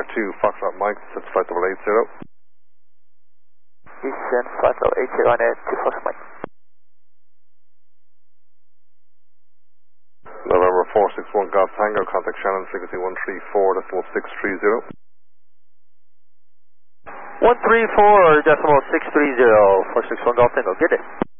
2 Foxtrot Mike, that's flight level 80. Eastern flight level 80 on air 2 Foxtrot Mike. November 461 Golf Tango, contact Shannon, frequency 134.630. 134.630, 461 Golf Tango, good day.